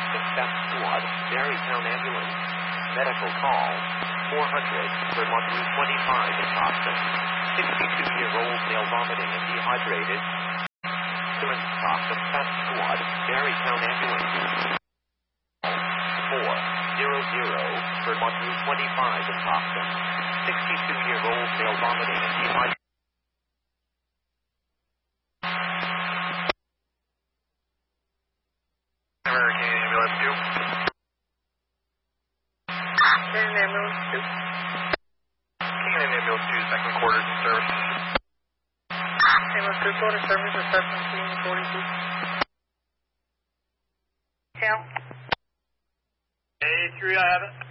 Success Squad, Marytown Ambulance. Medical call, 400 for Route 25 in Boston. 62-year-old male vomiting and dehydrated. Current stop Success Squad, Marytown Ambulance. 400 for Route 25 in Boston. 62-year-old male vomiting and dehydrated. Second quarter service. Ambulance 2 quarter service is 1742. Count. A3, I have it.